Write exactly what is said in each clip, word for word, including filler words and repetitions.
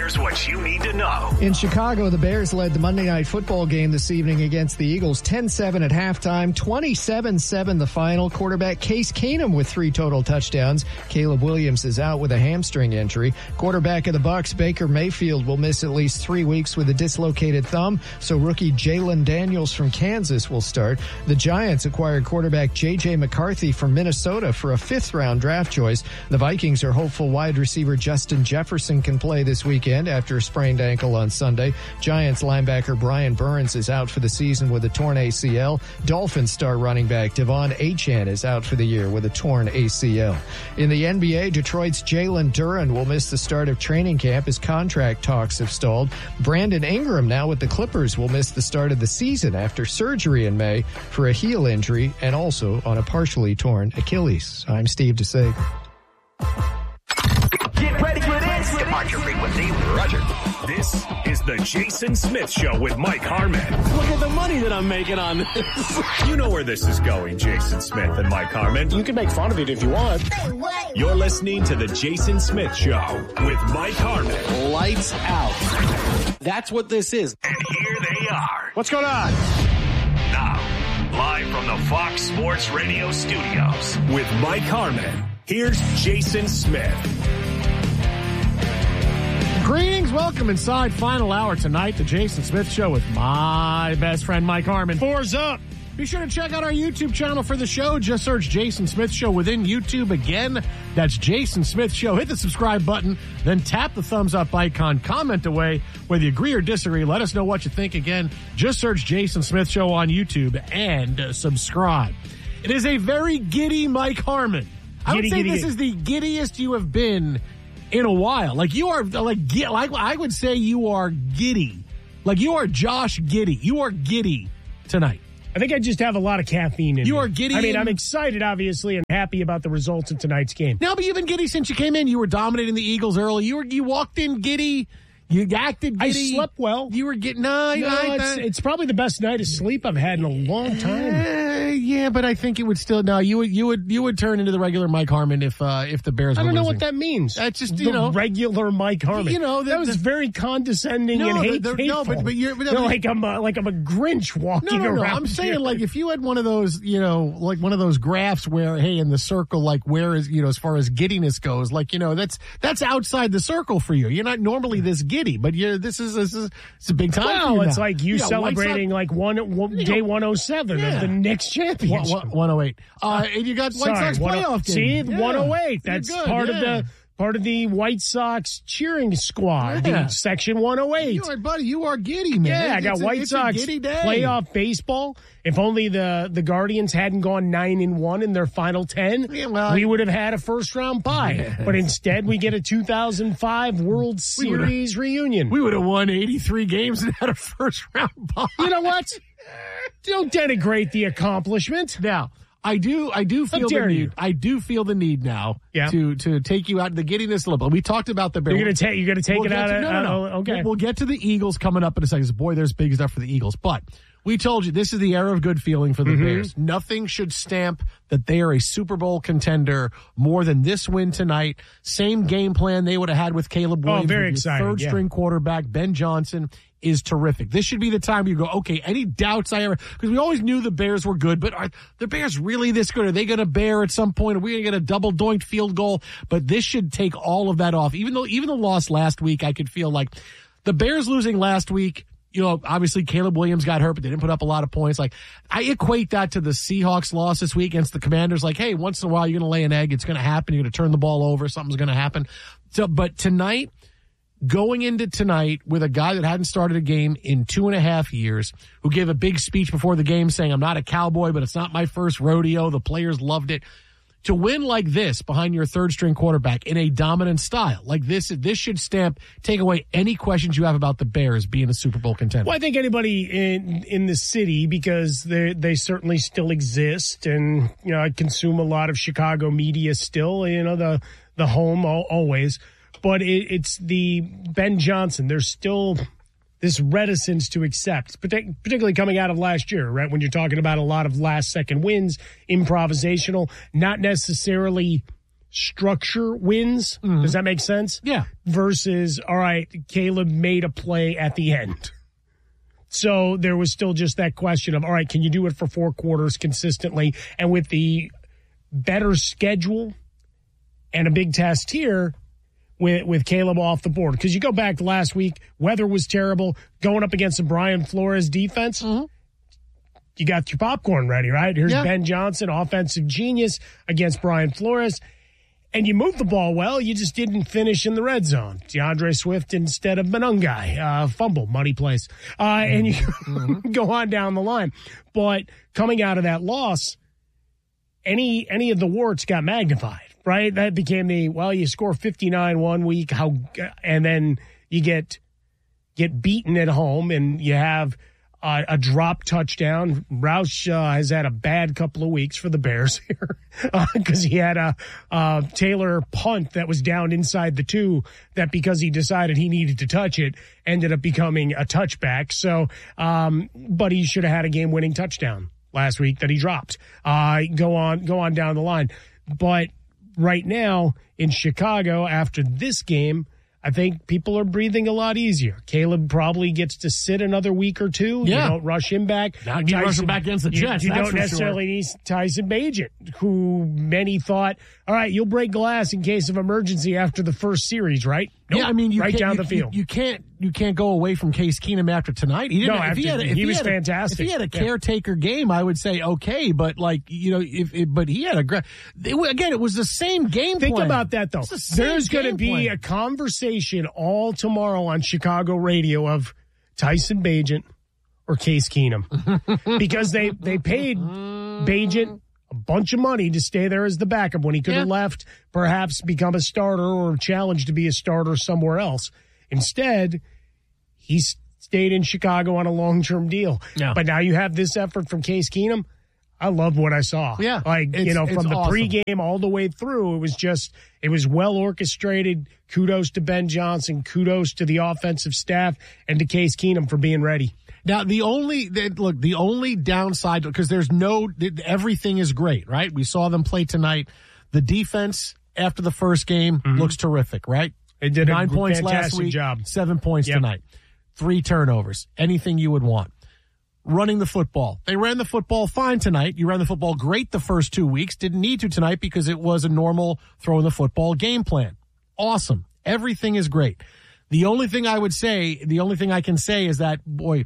Here's what you need to know. In Chicago, the Bears led the Monday Night Football game this evening against the Eagles, ten seven at halftime, twenty-seven seven the final. Quarterback Case Keenum with three total touchdowns. Caleb Williams is out with a hamstring injury. Quarterback of the Bucs, Baker Mayfield, will miss at least three weeks with a dislocated thumb, so rookie Jalen Daniels from Kansas will start. The Giants acquired quarterback J J McCarthy from Minnesota for a fifth-round draft choice. The Vikings are hopeful wide receiver Justin Jefferson can play this weekend after a sprained ankle on Sunday. Giants linebacker Brian Burns is out for the season with a torn A C L. Dolphins star running back Devon Achane is out for the year with a torn A C L. In the N B A, Detroit's Jalen Duren will miss the start of training camp as contract talks have stalled. Brandon Ingram, now with the Clippers, will miss the start of the season after surgery in May for a heel injury and also on a partially torn Achilles. I'm Steve DeSager. Get ready for this. Departure frequency, Roger. This is the Jason Smith Show with Mike Harmon. Look at the money that I'm making on this. You know where this is going, Jason Smith and Mike Harmon. You can make fun of it if you want. You're listening to the Jason Smith Show with Mike Harmon. Lights out. That's what this is. And here they are. What's going on? Now, live from the Fox Sports Radio studios with Mike Harmon. Here's Jason Smith. Greetings, welcome inside final hour tonight, the Jason Smith Show with my best friend Mike Harmon. Four's up. Be sure to check out our YouTube channel for the show. Just search Jason Smith Show within YouTube. Again, that's Jason Smith Show. Hit the subscribe button, then tap the thumbs up icon. Comment away whether you agree or disagree. Let us know what you think. Again, just search Jason Smith Show on YouTube and uh, subscribe. It is a very giddy Mike Harmon. I would Giddy, say giddy, this giddy. is the giddiest you have been in a while. Like you are, like, gi- like I would say you are giddy. Like you are Josh Giddy. You are giddy tonight. I think I just have a lot of caffeine in You me. are giddy I mean, in- I'm excited, obviously, and happy about the results of tonight's game. No, but you've been giddy since you came in. You were dominating the Eagles early. You were, you walked in giddy. You acted I giddy. slept well. You were getting, no, No, I, it's, it's probably the best night of sleep I've had in a long time. Uh, yeah, but I think it would still, no, you would, you would, you would turn into the regular Mike Harmon if, uh, if the Bears I were don't know losing. what that means. That's just, you the know. regular Mike Harmon. You know, the- that was the- very condescending No, and the- hate, the- no, hateful. but- but you're- but- They're like I'm a, like I'm a Grinch No, walking no, no. around. I'm saying, here. like, if you had one of those, you know, like one of those graphs where, hey, in the circle, like, where is, you know, as far as giddiness goes, like, you know, that's that's outside the circle for you. You're not normally this giddy, but you're this is this is it's a big time. for Well, you it's now. like you got White celebrating Sox- like one, one You day know, one oh seven yeah. of the Knicks championship. One- one- one oh eight. Uh, and you got White Sorry, Sox one oh- playoff game. See, Yeah. one oh eight. You're That's good, part yeah. of the part of the White Sox cheering squad. Yeah. The section one oh eight. You are, buddy, you are giddy, man. Yeah, I got It's a- White it's a Sox giddy day. playoff baseball. If only the, the Guardians hadn't gone nine and one in their final ten, Yeah, well, we would have had a first round bye. But instead, we get a two thousand five World We would've- Series reunion. We would have won eighty-three games and had a first round bye. You know what? Don't denigrate the accomplishment. Now, I do, I do feel the dare need. you. I do feel the need now Yeah. to to take you out of the giddiness a little bit. We talked about the Bears. You're gonna take. You're gonna take We'll it get out. to- of, no, no, no. uh, okay. We'll, we'll get to the Eagles coming up in a second. Boy, there's big stuff for the Eagles. But we told you this is the era of good feeling for the Mm-hmm. Bears. Nothing should stamp that they are a Super Bowl contender more than this win tonight. Same game plan they would have had with Caleb Oh, Williams. very with your exciting, Third yeah. string quarterback Ben Johnson is terrific. This should be the time you go, okay, any doubts I ever, because we always knew the Bears were good, but are the Bears really this good? Are they going to bear at some point? Are we going to get a double doinked field goal? But this should take all of that off. Even though, even the loss last week, I could feel like the Bears losing last week, you know, obviously Caleb Williams got hurt, but they didn't put up a lot of points. Like, I equate that to the Seahawks loss this week against the Commanders. Like, hey, once in a while you're going to lay an egg. It's going to happen. You're going to turn the ball over. Something's going to happen. So, but tonight, going into tonight with a guy that hadn't started a game in two and a half years, who gave a big speech before the game saying, I'm not a cowboy, but it's not my first rodeo. The players loved it. To win like this behind your third string quarterback in a dominant style, like this, this should stamp, take away any questions you have about the Bears being a Super Bowl contender. Well, I think anybody in in the city, because they they certainly still exist, and you know I consume a lot of Chicago media still. You know the the home al- always, but it, it's the Ben Johnson. There's still this reticence to accept, partic- particularly coming out of last year, right? When you're talking about a lot of last second wins, improvisational, not necessarily structure wins. Mm-hmm. Does that make sense? Yeah. Versus, all right, Caleb made a play at the end. So there was still just that question of, all right, can you do it for four quarters consistently? And with the better schedule and a big test here with, with Caleb off the board. Because you go back to last week, weather was terrible. Going up against the Brian Flores defense, mm-hmm. you got your popcorn ready, right? Here's yeah. Ben Johnson, offensive genius against Brian Flores. And you moved the ball well, you just didn't finish in the red zone. DeAndre Swift instead of Monangai, uh, fumble, muddy place. Uh, and you mm-hmm. go on down the line. But coming out of that loss, any any of the warts got magnified, right? That became the, well, you score fifty-nine one week, how, and then you get get beaten at home, and you have Uh, a drop touchdown. Roush uh, has had a bad couple of weeks for the Bears here because uh, he had a uh, Taylor punt that was down inside the two that because he decided he needed to touch it ended up becoming a touchback. So, um, but he should have had a game-winning touchdown last week that he dropped. Uh, go on, go on down the line. But right now in Chicago, after this game, I think people are breathing a lot easier. Caleb probably gets to sit another week or two. Yeah. You don't rush him back. Now you rush him back against the Jets. You, you that's don't necessarily sure. need Tyson Bagent, who many thought, all right, you'll break glass in case of emergency after the first series, right? Nope. Yeah, I mean, you right down you, the field. You, you can't you can't go away from Case Keenum after tonight. He didn't, no, if after, he, had a, if he, he was had a, fantastic. If he had a yeah. caretaker game, I would say okay, but like you know, if, if but he had a great. Again, it was the same game. Think plan. about that though. The There's going to be plan. a conversation all tomorrow on Chicago radio of Tyson Bagent or Case Keenum because they they paid Bagent a bunch of money to stay there as the backup when he could have yeah. left, perhaps become a starter or challenged to be a starter somewhere else. Instead, he stayed in Chicago on a long-term deal. Yeah. But now you have this effort from Case Keenum. I love what I saw. Yeah. Like, you know, from the awesome. pregame all the way through, it was just, it was well orchestrated. Kudos to Ben Johnson. Kudos to the offensive staff and to Case Keenum for being ready. Now, the only, look, the only downside, because there's no, everything is great, right? We saw them play tonight. The defense after the first game mm-hmm. looks terrific, right? They did Nine a points fantastic last week, job. Seven points yep. tonight. Three turnovers. Anything you would want. Running the football. They ran the football fine tonight. You ran the football great the first two weeks. Didn't need to tonight because it was a normal throwing the football game plan. Awesome. Everything is great. The only thing I would say, the only thing I can say is that, boy,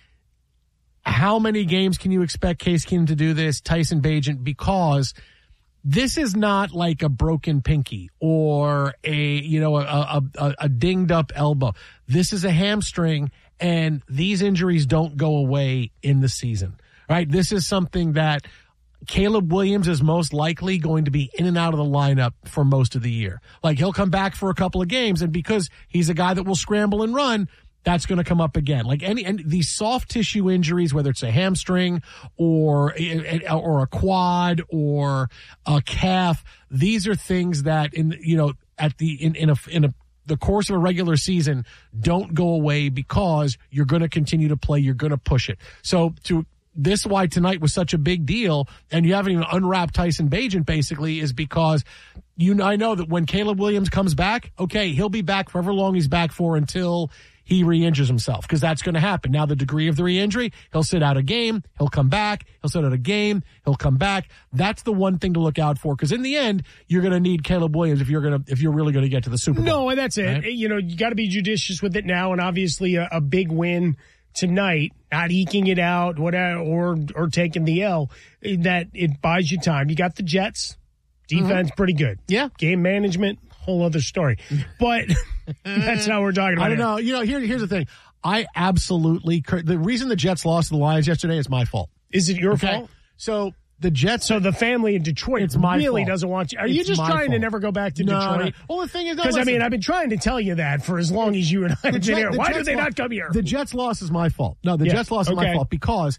how many games can you expect Case Keenum to do this, Tyson Bagent? Because this is not like a broken pinky or a, you know, a, a, a dinged up elbow. This is a hamstring, and these injuries don't go away in the season, right? This is something that Caleb Williams is most likely going to be in and out of the lineup for most of the year. Like, he'll come back for a couple of games, and because he's a guy that will scramble and run, that's going to come up again. Like any, and these soft tissue injuries, whether it's a hamstring or, or a quad or a calf, these are things that in, you know, at the, in, in a, in a, the course of a regular season don't go away because you're going to continue to play. You're going to push it. So to, this why tonight was such a big deal, and you haven't even unwrapped Tyson Bagent basically, is because you I know that when Caleb Williams comes back, okay, he'll be back for however long he's back for until he re-injures himself, because that's going to happen. Now, the degree of the re-injury, he'll sit out a game, he'll come back, he'll sit out a game, he'll come back. That's the one thing to look out for, because in the end, you're going to need Caleb Williams if you're going to if you're really going to get to the Super Bowl. No, and that's it. Right? You know, you got to be judicious with it now, and obviously a, a big win tonight, not eking it out, whatever, or or taking the L, that it buys you time. You got the Jets, defense mm-hmm. pretty good. Yeah, game management, whole other story. But that's how we're talking about it. I don't know. You know, here, here's the thing. I absolutely the reason the Jets lost to the Lions yesterday is my fault. Is it your okay? fault? So the Jets. So the family in Detroit it's my really fault. doesn't want you. Are it's you just trying fault. to never go back to no, Detroit? No. Well, the thing is, because no, I mean, I've been trying to tell you that for as long as you and I have been here. Why do they not come here? The Jets loss is my fault. No, the yeah. Jets loss okay. is my fault because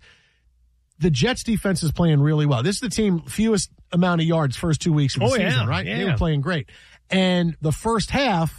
the Jets defense is playing really well. This is the team fewest amount of yards first two weeks of the oh, season, yeah. right? Yeah. They were playing great. And the first half,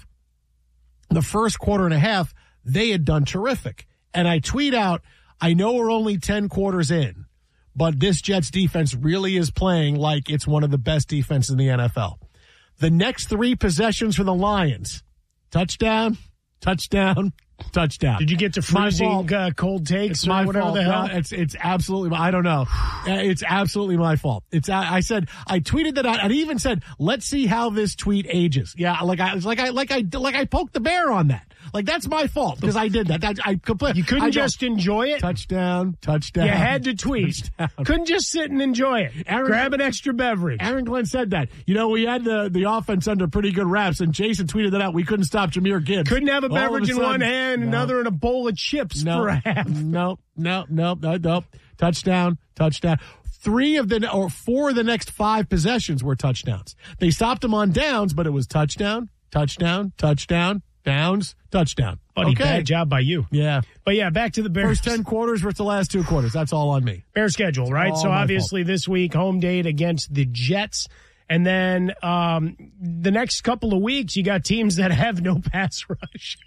the first quarter and a half, they had done terrific. And I tweet out, I know we're only ten quarters in, but this Jets defense really is playing like it's one of the best defenses in the N F L. the next three possessions for the Lions, touchdown, touchdown, touchdown. Did you get to freezing uh, cold takes it's or my whatever fault. the hell? No, it's it's absolutely. I don't know. It's absolutely my fault. It's. I, I said I tweeted that out. I even said, let's see how this tweet ages. Yeah, like I like I like I like I poked the bear on that. Like that's my fault because I did that. that I completely. You couldn't I just enjoy it. Touchdown, touchdown. You had to tweet. Touchdown. Couldn't just sit and enjoy it. Aaron, Grab an extra beverage. Aaron Glenn said that. You know, we had the the offense under pretty good wraps, and Jason tweeted that out. We couldn't stop Jahmyr Gibbs. Couldn't have a All beverage a in sudden, one hand, no. another in a bowl of chips No, for a half. no, no, no, no, no. Touchdown, touchdown. Three of the, or four of the next five possessions were touchdowns. They stopped them on downs, but it was touchdown, touchdown, touchdown, downs, touchdown. Buddy, okay. bad job by you. Yeah. But yeah, back to the Bears. First ten quarters versus the last two quarters. That's all on me. Bear schedule, right? All So my obviously fault. this week, home date against the Jets. And then um, the next couple of weeks, you got teams that have no pass rush.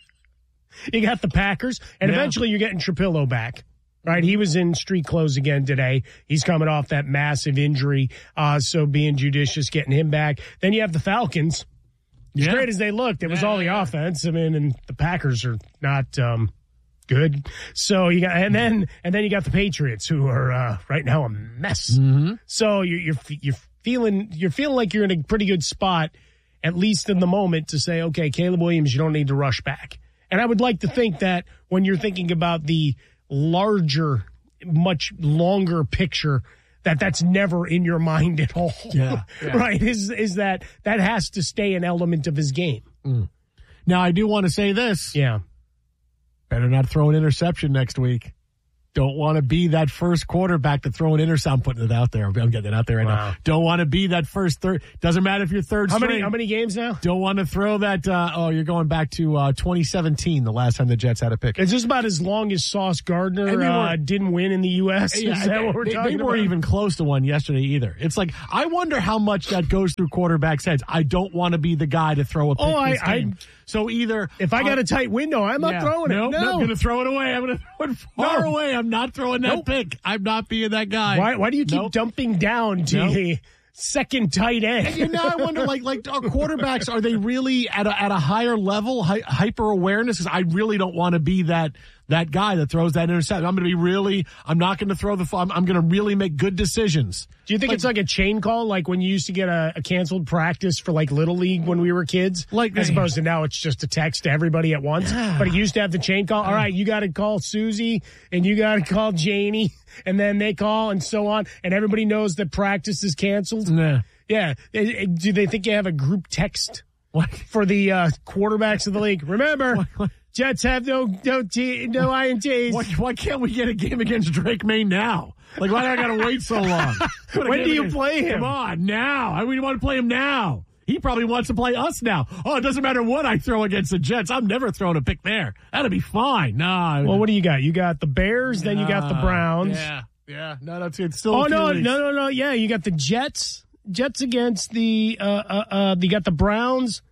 You got the Packers, and Yeah. eventually you're getting Trapillo back. Right, he was in street clothes again today. He's coming off that massive injury, uh, so being judicious, getting him back. Then you have the Falcons. As Yeah. great as they looked, it was Yeah, all the yeah. offense. I mean, and the Packers are not um, good. So you got, and then and then you got the Patriots, who are uh, right now a mess. Mm-hmm. So you're you're you're feeling you're feeling like you're in a pretty good spot, at least in the moment, to say, okay, Caleb Williams, you don't need to rush back. And I would like to think that when you're thinking about the larger, much longer picture, that that's never in your mind at all. Yeah, yeah. Right? Is is that that has to stay an element of his game. Mm. Now, I do want to say this. Yeah. Better not throw an interception next week. Don't want to be that first quarterback to throw an interception. I'm putting it out there. I'm getting it out there right Wow. now. Don't want to be that first third. Doesn't matter if you're third How string. many how many games now? Don't want to throw that. Uh, oh, you're going back to uh, twenty seventeen, the last time the Jets had a pick. It's just about as long as Sauce Gardner And they uh, were- didn't win in the U S. Yeah, Is that they, what we're they, talking they about? weren't even close to one yesterday either. It's like, I wonder how much that goes through quarterbacks' heads. I don't want to be the guy to throw a pick Oh, I- this game. I- So either If I got uh, a tight window, I'm not yeah, throwing it. Nope, No, I'm going to throw it away. I'm going to throw it far No. away. I'm not throwing that Nope. pick. I'm not being that guy. Why, why do you keep Nope. dumping down to Nope. the second tight end? And you know, I wonder, like, like our quarterbacks, are they really at a, at a higher level, hy- hyper awareness? Because I really don't want to be that that guy that throws that interception. I'm going to be really. I'm not going to throw the. I'm, I'm going to really make good decisions. Do you think Like- it's like a chain call, like when you used to get a, a canceled practice for like Little League when we were kids? Like- as opposed to now it's just a text to everybody at once. But it used to have the chain call. All right, you got to call Susie and you got to call Janie, and then they call and so on, and everybody knows that practice is canceled. Nah. Yeah. Eh, eh, Do they think you have a group text What? for the uh, quarterbacks of the league? Remember, What- what- Jets have no no T, no I N Ts. Why, why can't we get a game against Drake May now? Like, why do I got to wait so long? When do you play him? Come on, now. I mean, want to play him now. He probably wants to play us now. Oh, it doesn't matter what I throw against the Jets. I'm never throwing a pick there. That'll be fine. Nah. Well, what do you got? You got the Bears, then you got the Browns. Yeah, yeah. No, that's it's still. Oh a few no, weeks. no, no, no! Yeah, you got the Jets. Jets against the uh, uh, uh you got the Browns.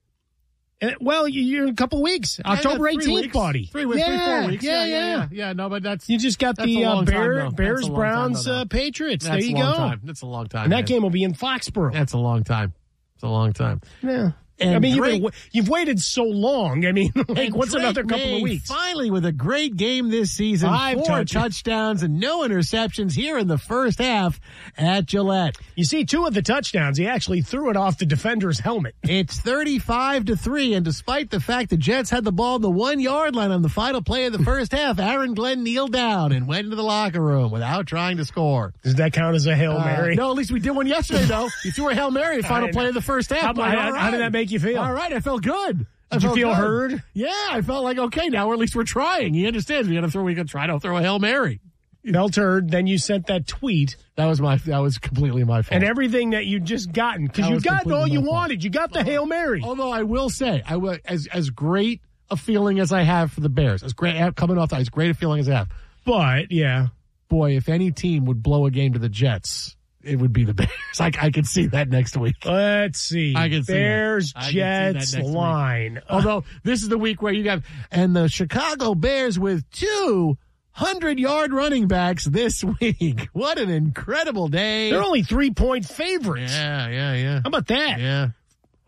Uh, well, you- you're in a couple weeks. Yeah, October yeah, three eighteenth, weeks. buddy. Three weeks, yeah, three, four weeks. Yeah, yeah, yeah, yeah. No, but that's You just got that's the a uh, long time, Bear, though. That's Bears, a long time, Browns, though, uh, though. Patriots. That's there you a long go. time. That's a long time. And that man. game will be in Foxborough. That's a long time. It's a long time. Yeah. And I mean, you've, Drake- been, you've waited so long. I mean, like, And what's Drake another couple May of weeks? Finally, with a great game this season, Five four touchdowns. touchdowns and no interceptions here in the first half at Gillette. You see, two of the touchdowns, he actually threw it off the defender's helmet. It's thirty-five to three, and despite the fact the Jets had the ball on the one yard line on the final play of the first half, Aaron Glenn kneeled down and went into the locker room without trying to score. Does that count as a Hail Uh, Mary? no, at least we did one yesterday, though. You threw a Hail Mary, final I- play of the first half. How, Like, how- all how did right. that make you feel? All right, I felt good. I Did you felt feel good. heard? Yeah, I felt like, okay, now at least we're trying. He understands we got to throw, we got to try to throw a Hail Mary. Felt heard. Then you sent that tweet. That was my, that was completely my fault. And everything that you just gotten, because That you was got completely all you my fault. wanted. You got the Hail Mary. Although I will say, I will, as, as great a feeling as I have for the Bears, as great, coming off that, as great a feeling as I have. But, yeah. Boy, if any team would blow a game to the Jets, it would be the Bears. I, I could see that next week. Let's see. I can see that. Bears, I can see that Jets, next week. line. Although this is the week where you got, and the Chicago Bears with two hundred-yard running backs this week. What an incredible day. They're only three-point favorites. Yeah, yeah, yeah. How about that? Yeah.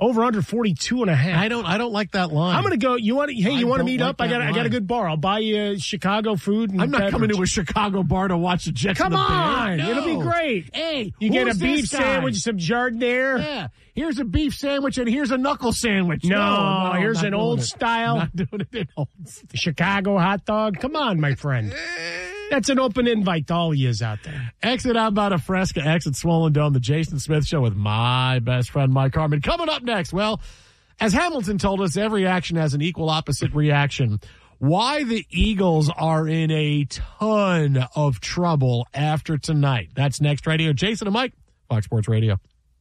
Over under forty-two and a half. I don't I don't like that line. I'm going to go. You want to, hey, you want to meet like up? I got I got a good bar. I'll buy you Chicago food and I'm not beverage. coming to a Chicago bar to watch the Jets. Come and the on. Bears. No. It'll be great. Hey, you get a who's beef this guy? sandwich, some Jardiniere. Yeah. Here's a beef sandwich and here's a knuckle sandwich. No, no, no here's not an doing old it. style. Not doing it in old style. Chicago hot dog. Come on, my friend. That's an open invite to all of yous out there. Exit Outbound of Fresca, exit Swollen Dome, the Jason Smith Show with my best friend, Mike Harmon. Coming up next, well, as Hamilton told us, every action has an equal opposite reaction. Why the Eagles are in a ton of trouble after tonight. That's next radio. Jason and Mike, Fox Sports Radio.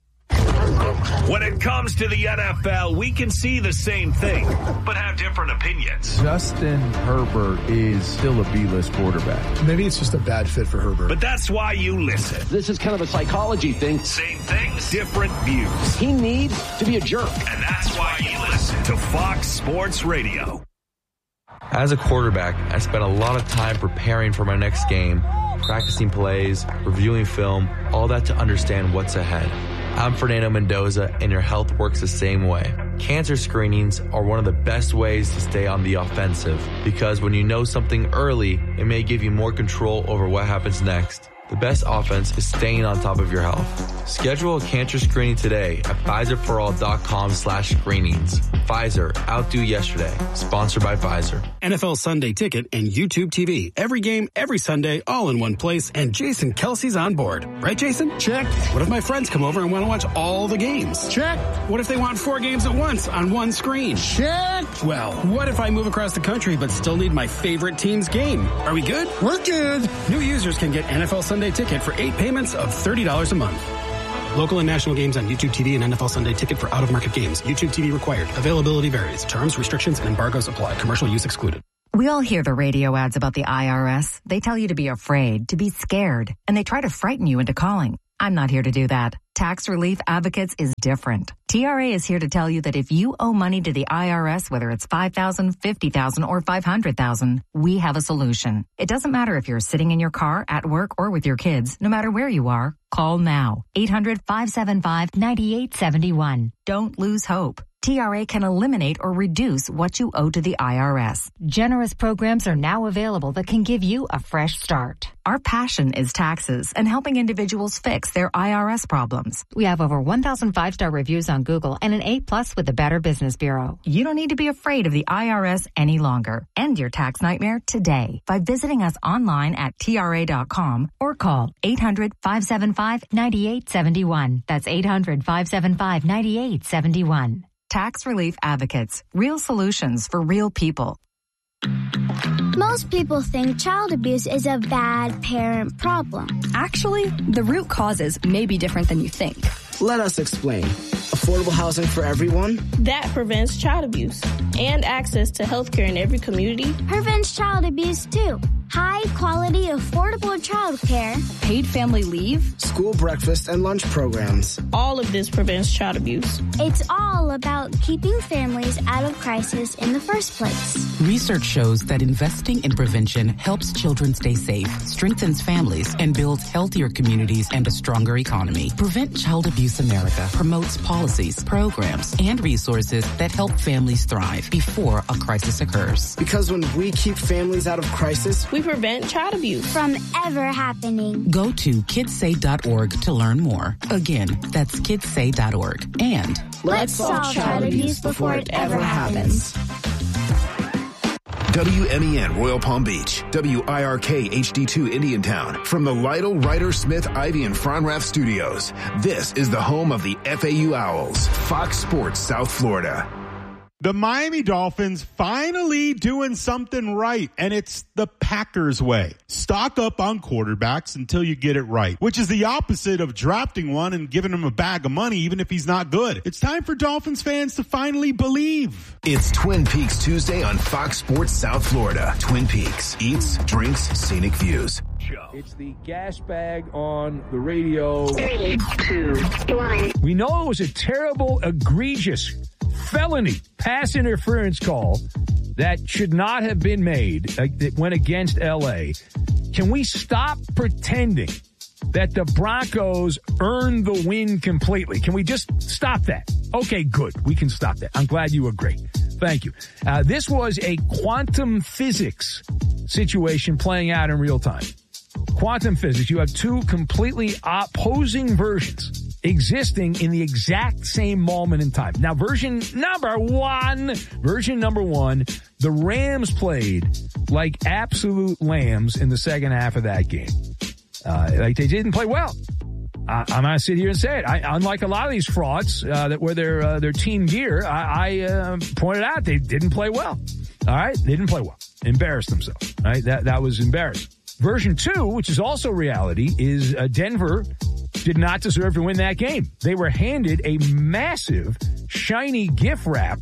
When it comes to the N F L, we can see the same thing, but have different opinions. Justin Herbert is still a B-list quarterback. Maybe it's just a bad fit for Herbert. But that's why you listen. This is kind of a psychology thing. Same things, different views. He needs to be a jerk. And that's why you listen to Fox Sports Radio. As a quarterback, I spent a lot of time preparing for my next game, practicing plays, reviewing film, all that to understand what's ahead. I'm Fernando Mendoza, and your health works the same way. Cancer screenings are one of the best ways to stay on the offensive, because when you know something early, it may give you more control over what happens next. The best offense is staying on top of your health. Schedule a cancer screening today at Pfizerforall.com slash screenings. Pfizer, outdo yesterday. Sponsored by Pfizer. N F L Sunday Ticket and YouTube T V. Every game, every Sunday, all in one place, and Jason Kelsey's on board. Right, Jason? Check. What if my friends come over and want to watch all the games? Check. What if they want four games at once on one screen? Check. Well, what if I move across the country but still need my favorite team's game? Are we good? We're good. New users can get N F L Sunday Ticket for eight payments of thirty dollars a month. Local and national games on YouTube T V and N F L Sunday Ticket for out-of-market games. YouTube T V required. Availability varies. Terms, restrictions, and embargoes apply. Commercial use excluded. We all hear the radio ads about the I R S. They tell you to be afraid, to be scared, and they try to frighten you into calling. I'm not here to do that. Tax Relief Advocates is different. T R A is here to tell you that if you owe money to the I R S, whether it's five thousand dollars, fifty thousand dollars, or five hundred thousand dollars, we have a solution. It doesn't matter if you're sitting in your car, at work, or with your kids. No matter where you are, call now. eight hundred, five seven five, nine eight seven one. Don't lose hope. T R A can eliminate or reduce what you owe to the I R S. Generous programs are now available that can give you a fresh start. Our passion is taxes and helping individuals fix their I R S problems. We have over one thousand five-star reviews on Google and an A plus with the Better Business Bureau. You don't need to be afraid of the I R S any longer. End your tax nightmare today by visiting us online at T R A dot com or call eight hundred, five seven five, nine eight seven one. That's eight hundred, five seven five, nine eight seven one. Tax Relief Advocates. Real solutions for real people. Most people think child abuse is a bad parent problem. Actually, the root causes may be different than you think. Let us explain. Affordable housing for everyone? That prevents child abuse. And access to health care in every community. Prevents child abuse, too. High quality, affordable child care. Paid family leave. School breakfast and lunch programs. All of this prevents child abuse. It's all about keeping families out of crisis in the first place. Research shows that investing in prevention helps children stay safe, strengthens families, and builds healthier communities and a stronger economy. Prevent Child Abuse America promotes policies, programs, and resources that help families thrive before a crisis occurs. Because when we keep families out of crisis, we prevent child abuse from ever happening. Go to kids say dot org to learn more. Again, that's kids say dot org. And let's solve child abuse before it ever happens. W M E N Royal Palm Beach, W I R K H D two Indiantown. From the Lytle, Ryder, Smith, Ivy, and Fronrath studios, this is the home of the F A U Owls, Fox Sports South Florida. The Miami Dolphins finally doing something right, and it's the Packers way. Stock up on quarterbacks until you get it right, which is the opposite of drafting one and giving him a bag of money even if he's not good. It's time for Dolphins fans to finally believe. It's Twin Peaks Tuesday on Fox Sports South Florida. Twin Peaks, eats, drinks, scenic views. It's the gas bag on the radio. Three, two, one. We know it was a terrible, egregious felony pass interference call that should not have been made, uh, that went against L A. Can we stop pretending that the Broncos earned the win completely. Can we just stop that? Okay, good. We can stop that. I'm glad you agree. Thank you. Uh, this was a quantum physics situation playing out in real time. Quantum physics, you have two completely opposing versions existing in the exact same moment in time. Now, version number one, version number one, the Rams played like absolute lambs in the second half of that game. Uh, like they didn't play well. I, I'm going to sit here and say it. I, unlike a lot of these frauds uh, that were their uh, their team gear, I, I uh, pointed out they didn't play well. All right, they didn't play well. Embarrassed themselves. All right, that that was embarrassing. Version two, which is also reality, is uh, Denver did not deserve to win that game. They were handed a massive, shiny gift wrap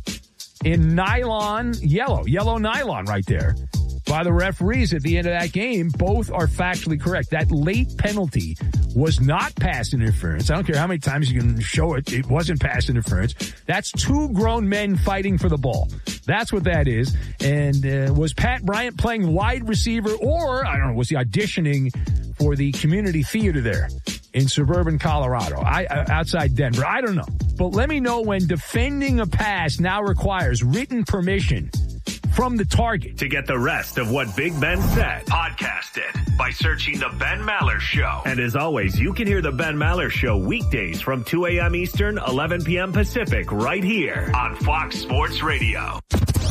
in nylon yellow, yellow nylon right there by the referees at the end of that game. Both are factually correct. That late penalty was not pass interference. I don't care how many times you can show it. It wasn't pass interference. That's two grown men fighting for the ball. That's what that is. And uh, was Pat Bryant playing wide receiver, or, I don't know, was he auditioning for the community theater there in suburban Colorado, I, uh, outside Denver? I don't know. But let me know when defending a pass now requires written permission from the target. To get the rest of what Big Ben said, podcast it by searching The Ben Maller Show. And as always, you can hear The Ben Maller Show weekdays from two a.m. Eastern, eleven p.m. Pacific, right here on Fox Sports Radio.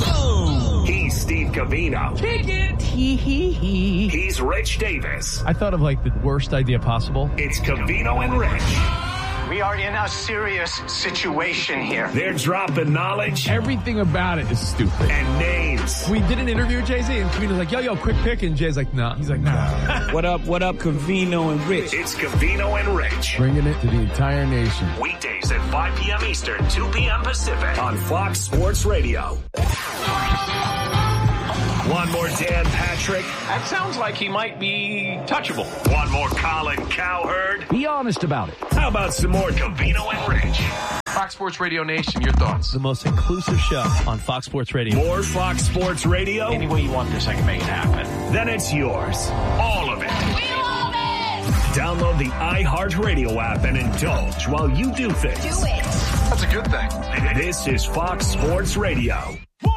Boom. He's Steve Covino. Kick it. Hee hee hee. He's Rich Davis. I thought of like the worst idea possible. It's Covino and Rich. We are in a serious situation here. They're dropping knowledge. Everything about it is stupid. And names. We did an interview with Jay-Z, and Covino's like, yo, yo, quick pick. And Jay's like, no. Nah. He's like, no. Nah. What up, what up, Covino and Rich? It's Covino and Rich. Bringing it to the entire nation. Weekdays at five p.m. Eastern, two p.m. Pacific on Fox Sports Radio. One more Dan Patrick. That sounds like he might be touchable. One more Colin Cowherd. Be honest about it. How about some more Covino and Rich? Fox Sports Radio Nation, your thoughts? The most inclusive show on Fox Sports Radio. More Fox Sports Radio? Any way you want this, I can make it happen. Then it's yours. All of it. We love it! Download the iHeartRadio app and indulge while you do things. Do it. That's a good thing. This is Fox Sports Radio.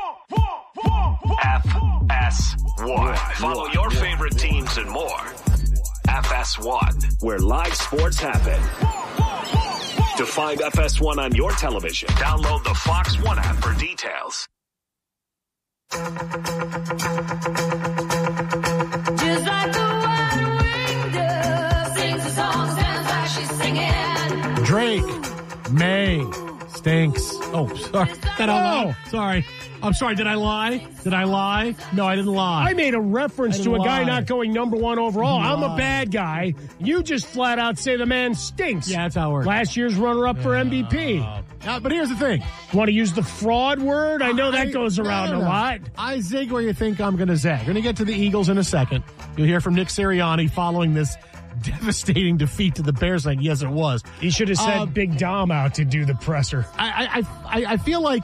F S one. Follow your favorite teams and more. F S one, where live sports happen. To find F S one on your television, download the Fox One app for details. Just like the one winged dove sings a song, sounds like she's singing. Drake, May, stinks. Oh, sorry. Did I lie? Sorry. I'm sorry. Did I lie? Did I lie? No, I didn't lie. I made a reference to a lie. guy not going number one overall. I'm a bad guy. You just flat out say the man stinks. Yeah, that's how it works. Last year's runner-up yeah. for M V P. Uh, but here's the thing. Want to use the fraud word? I know I, that goes around no, no, no. a lot. I zig where you think I'm going to zag. We're going to get to the Eagles in a second. You'll hear from Nick Sirianni following this devastating defeat to the Bears. Like, yes, it was. He should have sent uh, Big Dom out to do the presser. I, I, I, I feel like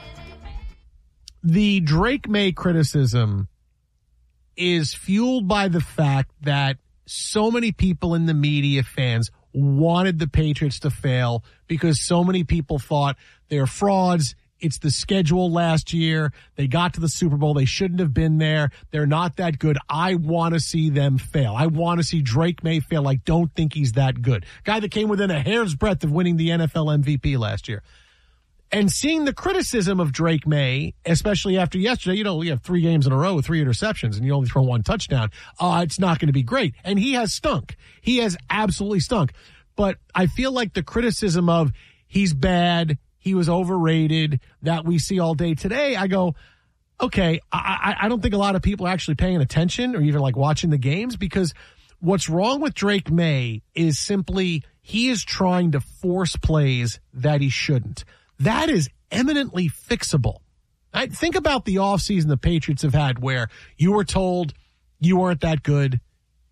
the Drake May criticism is fueled by the fact that so many people in the media, fans, wanted the Patriots to fail because so many people thought they're frauds. It's the schedule last year. They got to the Super Bowl. They shouldn't have been there. They're not that good. I want to see them fail. I want to see Drake May fail. I don't think he's that good. Guy that came within a hair's breadth of winning the N F L M V P last year. And seeing the criticism of Drake May, especially after yesterday, you know, we have three games in a row with three interceptions and you only throw one touchdown. Uh, it's not going to be great. And he has stunk. He has absolutely stunk. But I feel like the criticism of he's bad, he was overrated, that we see all day today, I go, okay, I, I don't think a lot of people are actually paying attention or even like watching the games, because what's wrong with Drake May is simply he is trying to force plays that he shouldn't. That is eminently fixable. I think about the offseason the Patriots have had where you were told you weren't that good.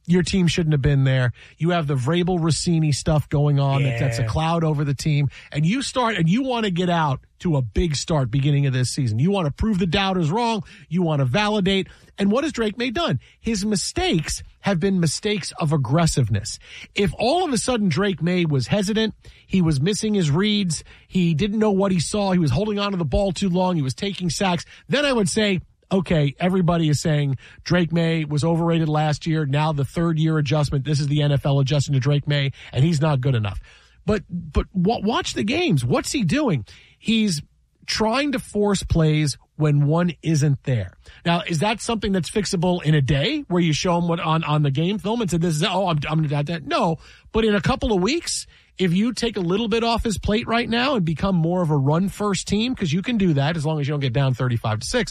your team shouldn't have been there. You have the Vrabel Rossini stuff going on. Yeah. That, that's a cloud over the team. And you start, and you want to get out to a big start beginning of this season. You want to prove the doubters wrong. You want to validate. And what has Drake May done? His mistakes have been mistakes of aggressiveness. If all of a sudden Drake May was hesitant, he was missing his reads, he didn't know what he saw, he was holding on to the ball too long, he was taking sacks, then I would say, okay, everybody is saying Drake May was overrated last year. Now the third year adjustment. This is the N F L adjusting to Drake May, and he's not good enough. But but watch the games. What's he doing? He's trying to force plays when one isn't there. Now, is that something that's fixable in a day where you show him what on, on the game film and say, this is, oh, I'm, I'm going to do that? No, but in a couple of weeks, if you take a little bit off his plate right now and become more of a run-first team, because you can do that as long as you don't get down thirty-five to six,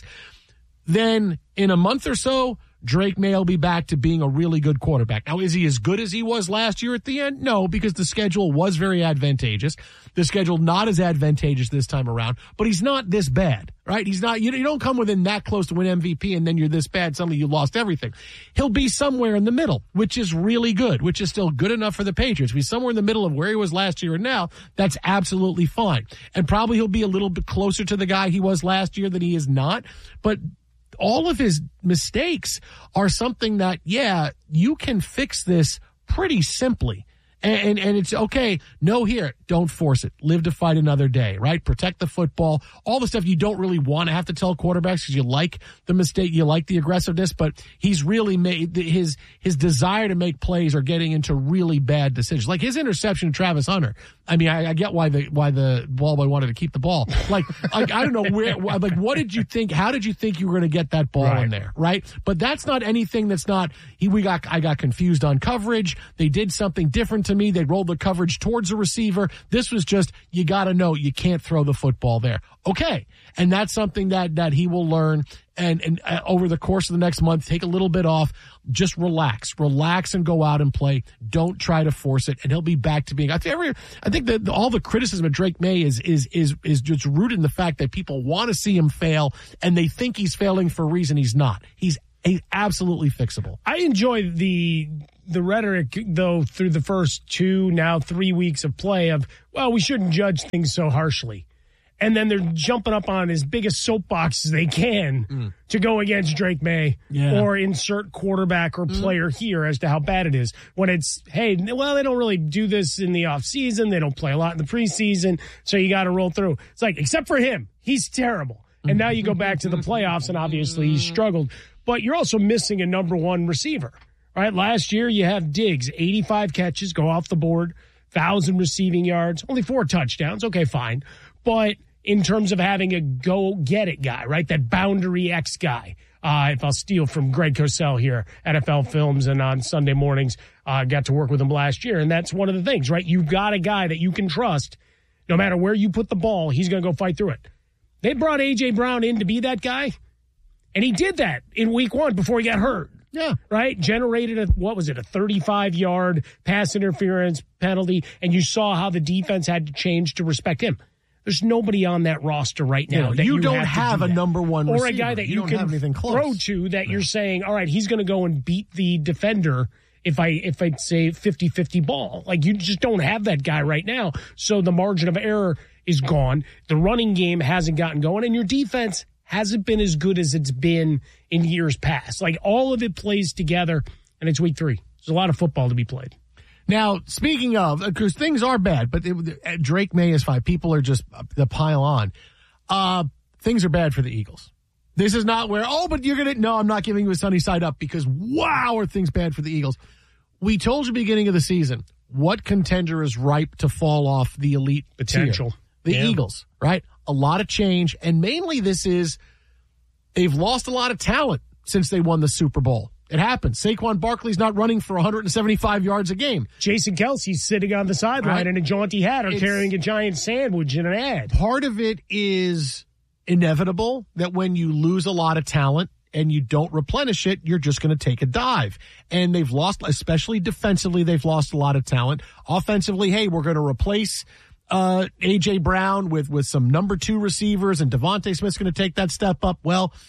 then in a month or so, Drake May will be back to being a really good quarterback. Now, is he as good as he was last year at the end? No, because the schedule was very advantageous. The schedule not as advantageous this time around, but he's not this bad, right? He's not, you, you don't come within that close to win M V P and then you're this bad, suddenly you lost everything. He'll be somewhere in the middle, which is really good, which is still good enough for the Patriots. If he's somewhere in the middle of where he was last year and now, that's absolutely fine. And probably he'll be a little bit closer to the guy he was last year than he is not, but all of his mistakes are something that, yeah, you can fix this pretty simply. And, and and it's okay. No, here, don't force it. Live to fight another day, right? Protect the football. All the stuff you don't really want to have to tell quarterbacks because you like the mistake, you like the aggressiveness, but he's really made his his desire to make plays are getting into really bad decisions. Like his interception to Travis Hunter. I mean, I, I get why the why the ball boy wanted to keep the ball. Like, like I don't know where. Like, what did you think? How did you think you were going to get that ball Right. in there? Right? But that's not anything. That's not. He we got. I got confused on coverage. They did something different to me. They rolled the coverage towards the receiver. This was just, you got to know you can't throw the football there. Okay. And that's something that, that he will learn. And, and uh, over the course of the next month, take a little bit off, just relax, relax and go out and play. Don't try to force it. And he'll be back to being, I think, every, I think that all the criticism of Drake May is, is, is, is just rooted in the fact that people want to see him fail and they think he's failing for a reason he's not. He's, he's absolutely fixable. I enjoy the the rhetoric, though, through the first two, now three weeks of play of, well, we shouldn't judge things so harshly. And then they're jumping up on as big a soapbox as they can mm. to go against Drake May yeah. or insert quarterback or player mm. here as to how bad it is. When it's, hey, well, they don't really do this in the offseason. They don't play a lot in the preseason, so you got to roll through. It's like, except for him, he's terrible. And now you go back to the playoffs, and obviously he's struggled. But you're also missing a number one receiver. Right, last year you have Diggs, eighty-five catches, go off the board, one thousand receiving yards, only four touchdowns. Okay, fine. But in terms of having a go-get-it guy, right, that boundary X guy, uh, if I'll steal from Greg Cosell here, N F L Films, and on Sunday mornings, uh, got to work with him last year. And that's one of the things, right? You've got a guy that you can trust. No matter where you put the ball, he's going to go fight through it. They brought A J. Brown in to be that guy, and he did that in week one before he got hurt. Yeah. Right? Generated a, what was it, a thirty-five-yard pass interference penalty, and you saw how the defense had to change to respect him. There's nobody on that roster right now. Yeah, that you, you don't have, have do a that. number one or receiver. a guy that you, you, don't have anything can close. throw to that yeah. you're saying, all right, he's going to go and beat the defender if I if I say fifty-fifty ball. Like, you just don't have that guy right now. So the margin of error is gone. The running game hasn't gotten going, and your defense hasn't been as good as it's been in years past. Like, all of it plays together, and it's week three. There's a lot of football to be played. Now, speaking of, because things are bad, but it, Drake May is fine. People are just uh, the pile on. Uh, things are bad for the Eagles. This is not where, oh, but you're going to, no, I'm not giving you a sunny side up because, wow, are things bad for the Eagles. We told you beginning of the season, what contender is ripe to fall off the elite potential? Tier? The yeah. Eagles, right? A lot of change, and mainly this is they've lost a lot of talent since they won the Super Bowl. It happens. Saquon Barkley's not running for one hundred seventy-five yards a game. Jason Kelsey's sitting on the sideline right. in a jaunty hat or it's, carrying a giant sandwich in an ad. Part of it is inevitable that when you lose a lot of talent and you don't replenish it, you're just going to take a dive. And they've lost, especially defensively, they've lost a lot of talent. Offensively, hey, we're going to replace uh, A J. Brown with, with some number two receivers, and Devontae Smith's going to take that step up. Well,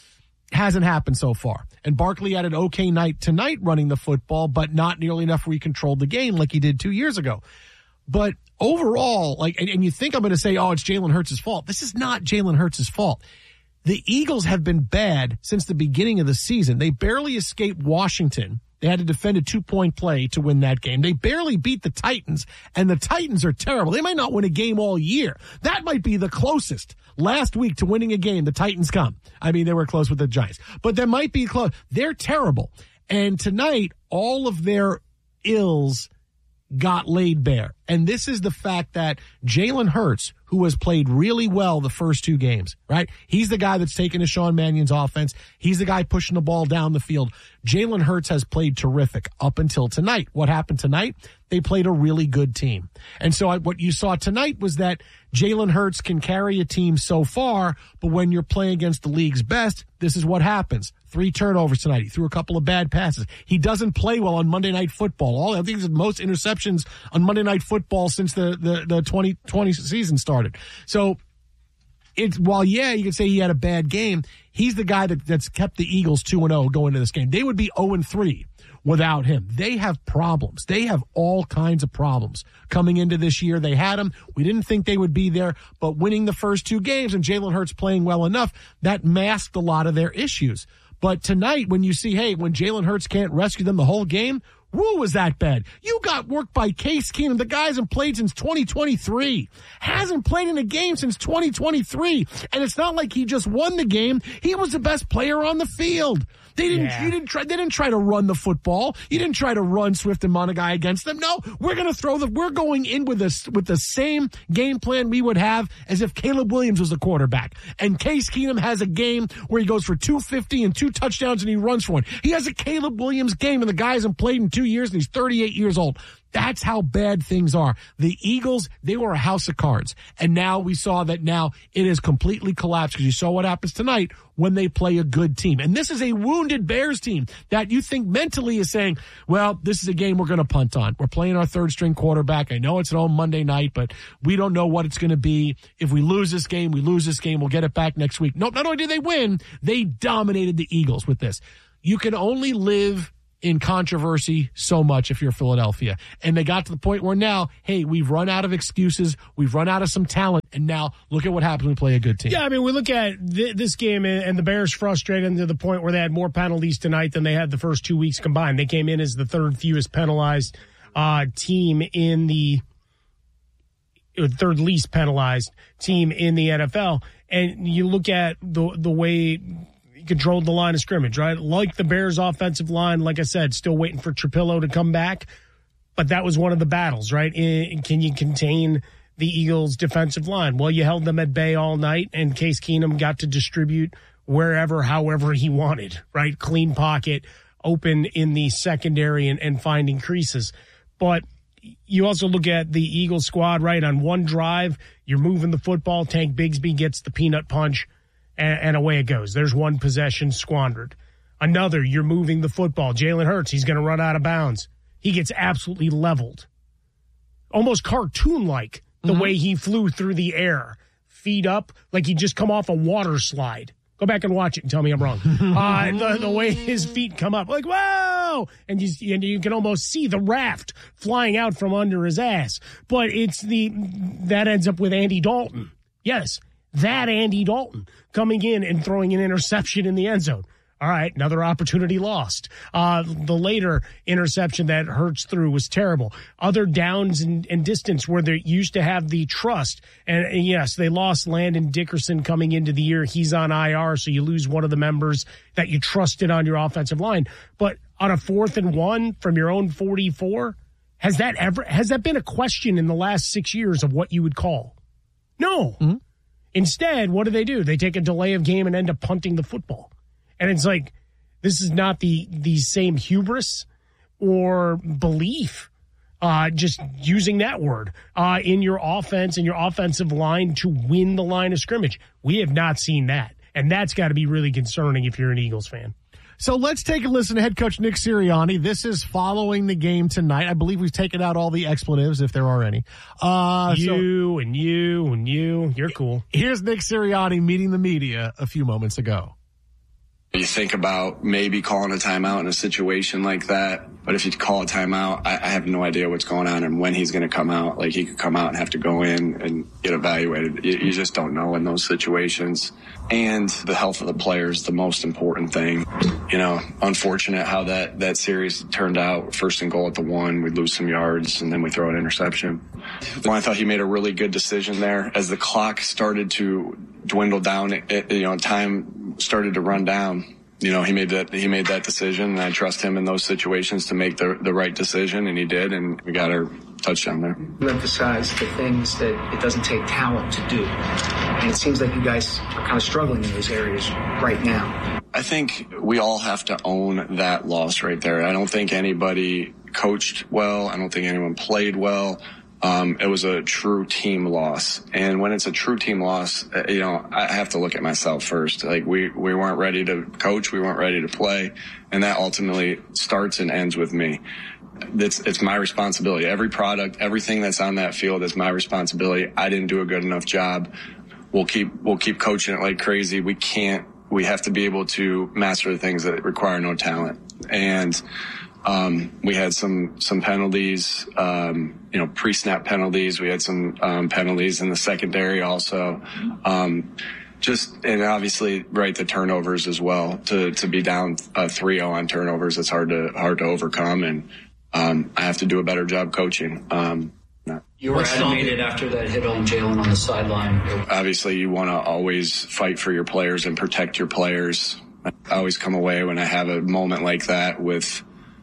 hasn't happened so far. And Barkley had an okay night tonight running the football, but not nearly enough where he controlled the game like he did two years ago. But overall, like, and, and you think I'm going to say, oh, it's Jalen Hurts' fault. This is not Jalen Hurts' fault. The Eagles have been bad since the beginning of the season. They barely escaped Washington. They had to defend a two-point play to win that game. They barely beat the Titans, and the Titans are terrible. They might not win a game all year. That might be the closest last week to winning a game. The Titans come. I mean, they were close with the Giants. But there might be close. They're terrible. And tonight, all of their ills got laid bare. And this is the fact that Jalen Hurts, who has played really well the first two games, right? He's the guy that's taken to Sean Mannion's offense. He's the guy pushing the ball down the field. Jalen Hurts has played terrific up until tonight. What happened tonight? They played a really good team. And so I, what you saw tonight was that Jalen Hurts can carry a team so far, but when you're playing against the league's best, this is what happens. Three turnovers tonight. He threw a couple of bad passes. He doesn't play well on Monday Night Football. All I think is most interceptions on Monday Night Football since the, the, the twenty twenty season started. So it's, while, yeah, you can say he had a bad game, he's the guy that, that's kept the Eagles two and oh going into this game. They would be oh and three without him. They have problems. They have all kinds of problems coming into this year. They had them. We didn't think they would be there, but winning the first two games and Jalen Hurts playing well enough, that masked a lot of their issues. But tonight, when you see, hey, when Jalen Hurts can't rescue them the whole game, woo, was that bad. You got worked by Case Keenum. The guy hasn't played since twenty twenty-three. Hasn't played in a game since twenty twenty-three. And it's not like he just won the game. He was the best player on the field. They didn't, yeah. you didn't try, they didn't try to run the football. You didn't try to run Swift and Monagai against them. No, we're going to throw the, we're going in with this, with the same game plan we would have as if Caleb Williams was the quarterback. And Case Keenum has a game where he goes for two fifty and two touchdowns and he runs for one. He has a Caleb Williams game and the guy hasn't played in two years and he's thirty-eight years old. That's how bad things are. The Eagles, they were a house of cards. And now we saw that now it has completely collapsed because you saw what happens tonight when they play a good team. And this is a wounded Bears team that you think mentally is saying, well, this is a game we're going to punt on. We're playing our third string quarterback. I know it's an old Monday night, but we don't know what it's going to be. If we lose this game, we lose this game. We'll get it back next week. No, not only did they win, they dominated the Eagles with this. You can only live in controversy so much if you're Philadelphia. And they got to the point where now, hey, we've run out of excuses. We've run out of some talent. And now look at what happens when we play a good team. Yeah, I mean, we look at th- this game and the Bears frustrated to the point where they had more penalties tonight than they had the first two weeks combined. They came in as the third fewest penalized uh, team in the third least penalized team in the N F L. And you look at the the way controlled the line of scrimmage, right? Like the Bears offensive line, like I said, still waiting for Trapillo to come back. But that was one of the battles, right? In, can you contain the Eagles defensive line? Well, you held them at bay all night and Case Keenum got to distribute wherever, however he wanted, right? Clean pocket, open in the secondary and, and finding creases. But you also look at the Eagles squad, right? On one drive, you're moving the football. Tank Bigsby gets the peanut punch. And, and away it goes. There's one possession squandered. Another, you're moving the football. Jalen Hurts, he's going to run out of bounds. He gets absolutely leveled. Almost cartoon-like the mm-hmm. way he flew through the air. Feet up, like he just come off a water slide. Go back and watch it and tell me I'm wrong. uh, the, the way his feet come up, like, whoa! And you, and you can almost see the raft flying out from under his ass. But it's the, that ends up with Andy Dalton. Yes. That Andy Dalton coming in and throwing an interception in the end zone. All right, another opportunity lost. Uh, the later interception that Hurts threw was terrible. Other downs and, and distance where they used to have the trust. And, and yes, they lost Landon Dickerson coming into the year. He's on I R, so you lose one of the members that you trusted on your offensive line. But on a fourth and one from your own forty-four, has that ever, has that been a question in the last six years of what you would call? No. Mm-hmm. Instead, what do they do? They take a delay of game and end up punting the football. And it's like, this is not the, the same hubris or belief, uh, just using that word, uh, in your offense and your offensive line to win the line of scrimmage. We have not seen that. And that's got to be really concerning if you're an Eagles fan. So let's take a listen to head coach Nick Sirianni. This is following the game tonight. I believe we've taken out all the expletives, if there are any. Uh, you so, and you and you. You're cool. Here's Nick Sirianni meeting the media a few moments ago. You think about maybe calling a timeout in a situation like that. But if you call a timeout, I, I have no idea what's going on and when he's going to come out. Like, he could come out and have to go in and get evaluated. You, you just don't know in those situations. And the health of the player is the most important thing. You know, unfortunate how that, that series turned out. First and goal at the one, we lose some yards, and then we throw an interception. Well, I thought he made a really good decision there. As the clock started to dwindle down, it, you know, time started to run down. You know, he made that he made that decision, and I trust him in those situations to make the the right decision, and he did, and we got our touchdown there. You emphasize the things that it doesn't take talent to do, and it seems like you guys are kind of struggling in those areas right now. I think we all have to own that loss right there. I don't think anybody coached well. I don't think anyone played well. Um, it was a true team loss. And when it's a true team loss, you know, I have to look at myself first. Like, we, we weren't ready to coach. We weren't ready to play. And that ultimately starts and ends with me. It's, it's my responsibility. Every product, everything that's on that field is my responsibility. I didn't do a good enough job. We'll keep, we'll keep coaching it like crazy. We can't, we have to be able to master the things that require no talent. And, Um, we had some, some penalties, um, you know, pre-snap penalties. We had some, um, penalties in the secondary also. Um, just, and obviously, right, the turnovers as well. To, to be down uh, three oh on turnovers, it's hard to, hard to overcome. And, um, I have to do a better job coaching. Um, You were animated after that hit on Jalen on the sideline. Obviously, you want to always fight for your players and protect your players. I always come away when I have a moment like that with,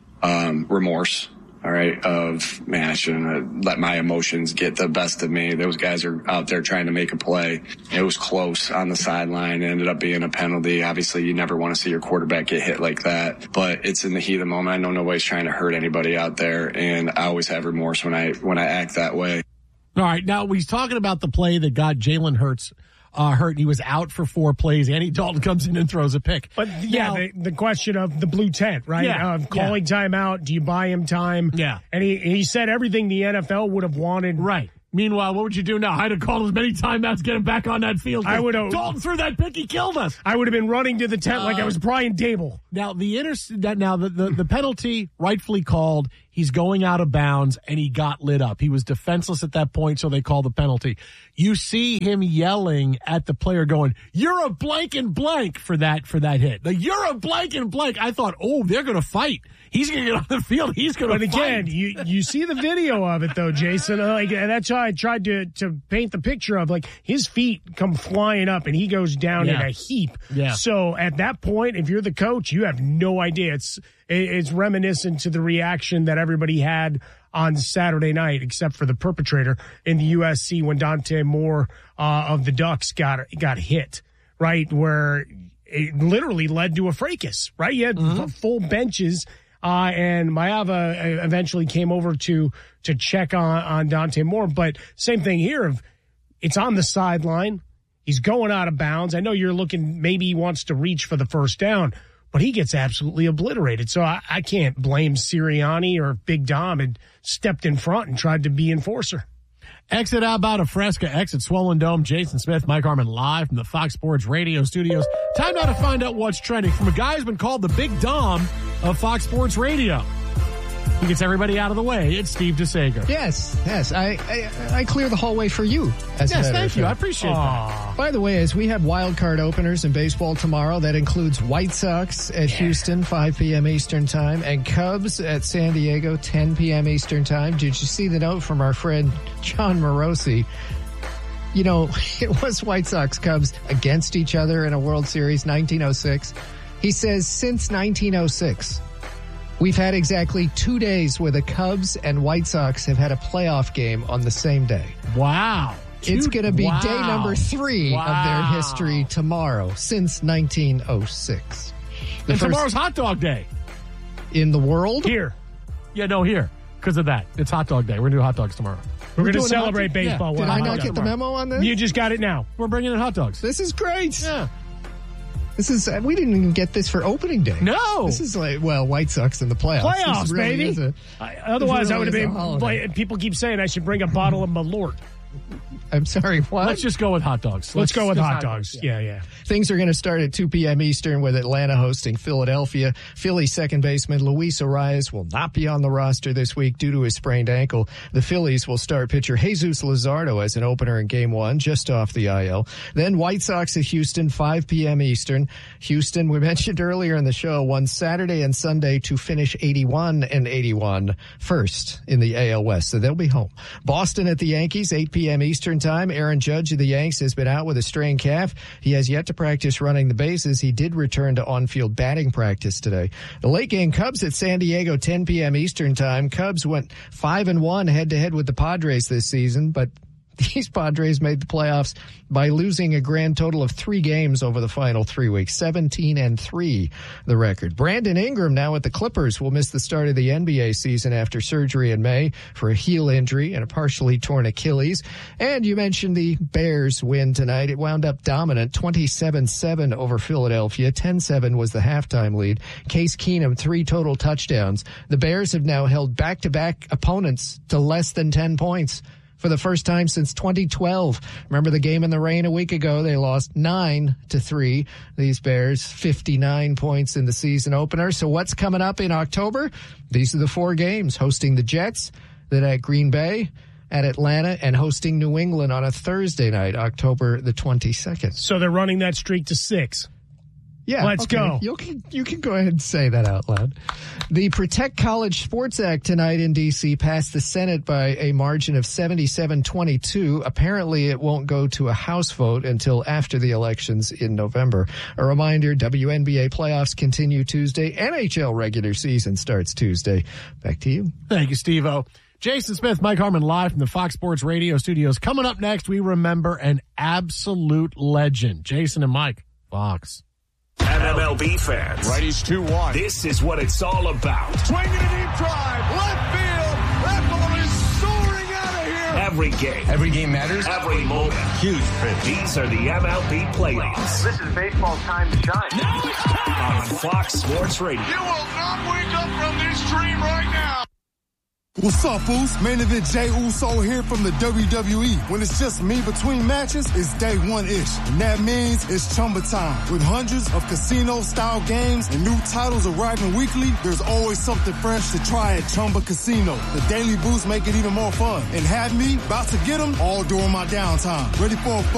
Um, remorse, all right, of, man, I shouldn't have let my emotions get the best of me. Those guys are out there trying to make a play. It was close on the sideline. It ended up being a penalty. Obviously, you never want to see your quarterback get hit like that, but it's in the heat of the moment. I know nobody's trying to hurt anybody out there, and I always have remorse when I when I act that way. All right, now he's talking about the play that got Jalen Hurts Uh, hurt. He was out for four plays. Andy Dalton comes in and throws a pick. But yeah, now, the, the question of the blue tent, right? Yeah, of calling yeah. timeout. Do you buy him time? Yeah. And he, he said everything the N F L would have wanted. Right. Meanwhile, what would you do now? I'd have called as many timeouts, get him back on that field. I would have. Dalton threw that pick. He killed us. I would have been running to the tent uh, like I was Brian Dable. Now the inter- that now the, the the penalty rightfully called. He's going out of bounds and he got lit up. He was defenseless at that point, so they called the penalty. You see him yelling at the player, going, "You're a blank and blank" for that for that hit. Like, you're a blank and blank. I thought, oh, they're going to fight. He's going to get on the field. He's going to fight. But again, you you see the video of it though, Jason. Like, and that's how I tried to to paint the picture of, like, his feet come flying up and he goes down yeah. in a heap. Yeah. So at that point, if you're the coach, you have no idea. It's it's reminiscent to the reaction that everybody had on Saturday night, except for the perpetrator in the U S C when Dante Moore uh, of the Ducks got got hit, right, where it literally led to a fracas, right? You had mm-hmm. full benches, uh, and Maeva eventually came over to to check on, on Dante Moore. But same thing here. Of it's on the sideline. He's going out of bounds. I know you're looking, maybe he wants to reach for the first down, but he gets absolutely obliterated. So I, I can't blame Sirianni or Big Dom had stepped in front and tried to be enforcer. Exit Outbound of Fresca, exit Swollen Dome. Jason Smith, Mike Harmon live from the Fox Sports Radio studios. Time now to find out what's trending from a guy who's been called the Big Dom of Fox Sports Radio. He gets everybody out of the way. It's Steve DeSager. Yes, yes. I, I I clear the hallway for you. As yes, thank you. I appreciate Aww. that. By the way, as we have wild card openers in baseball tomorrow, that includes White Sox at yeah. Houston, five p.m. Eastern Time, and Cubs at San Diego, ten p.m. Eastern Time. Did you see the note from our friend John Morosi? You know, it was White Sox Cubs against each other in a World Series, nineteen oh six. He says, since nineteen oh six, we've had exactly two days where the Cubs and White Sox have had a playoff game on the same day. Wow. It's going to be wow. day number three wow. of their history tomorrow, since nineteen oh six. The and tomorrow's hot dog day. In the world? Here. Yeah, no, here. Because of that. It's hot dog day. We're going to do hot dogs tomorrow. We're, We're going to celebrate baseball. Yeah. Did I not get the memo on this? You just got it now. We're bringing in hot dogs. This is great. Yeah. This is, uh, we didn't even get this for opening day. No. This is like, well, White Sox in the playoffs. Playoffs, really baby. A, I, otherwise, really I would have been, like, people keep saying I should bring a bottle of Malort. I'm sorry, what? Let's just go with hot dogs. Let's, Let's go with hot dogs. dogs. Yeah, yeah. Things are going to start at two p.m. Eastern with Atlanta hosting Philadelphia. Philly second baseman Luis Arias will not be on the roster this week due to his sprained ankle. The Phillies will start pitcher Jesus Luzardo as an opener in game one, just off the I L. Then White Sox at Houston, five p.m. Eastern. Houston, we mentioned earlier in the show, won Saturday and Sunday to finish eighty-one and eighty-one, first in the A L West, so they'll be home. Boston at the Yankees, eight p.m. Eastern time. Aaron Judge of the Yanks has been out with a strained calf. He has yet to practice running the bases. He did return to on-field batting practice today. The late game Cubs at San Diego, ten p.m. Eastern time. Cubs went five and one head-to-head with the Padres this season, but these Padres made the playoffs by losing a grand total of three games over the final three weeks, seventeen and three, the record. Brandon Ingram, now at the Clippers, will miss the start of the N B A season after surgery in May for a heel injury and a partially torn Achilles. And you mentioned the Bears win tonight. It wound up dominant, twenty-seven seven over Philadelphia. ten seven was the halftime lead. Case Keenum, three total touchdowns. The Bears have now held back-to-back opponents to less than ten points. For the first time since twenty twelve. Remember the game in the rain a week ago? They lost nine to three. These Bears, fifty-nine points in the season opener. So what's coming up in October? These are the four games: hosting the Jets, then at Green Bay, at Atlanta, and hosting New England on a Thursday night, October the twenty-second. So they're running that streak to six. Yeah, let's okay. go. You can, you can go ahead and say that out loud. The Protect College Sports Act tonight in D C passed the Senate by a margin of seventy-seven twenty-two. Apparently, it won't go to a House vote until after the elections in November. A reminder, W N B A playoffs continue Tuesday. N H L regular season starts Tuesday. Back to you. Thank you, Steve-O. Jason Smith, Mike Harmon, live from the Fox Sports Radio studios. Coming up next, we remember an absolute legend. Jason and Mike, Fox. And M L B fans. Righties two one. This is what it's all about. Swinging a deep drive. Left field. That ball is soaring out of here. Every game. Every game matters. Every moment. Huge pitch. These are the M L B playoffs. This is baseball's time to shine. Now it's time. On Fox Sports Radio. You will not wake up from this dream right now. What's up, fools? Main event Jey Uso here from the W W E. When it's just me between matches, it's day one-ish. And that means it's Chumba time. With hundreds of casino-style games and new titles arriving weekly, there's always something fresh to try at Chumba Casino. The daily boosts make it even more fun. And have me about to get them all during my downtime. Ready for a